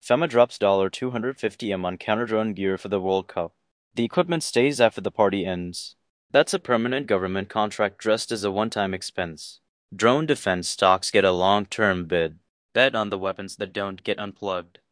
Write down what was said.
FEMA drops $250M on counter-drone gear for the World Cup. The equipment stays after the party ends. That's a permanent government contract dressed as a one-time expense. Drone defense stocks get a long-term bid. Bet on the weapons that don't get unplugged.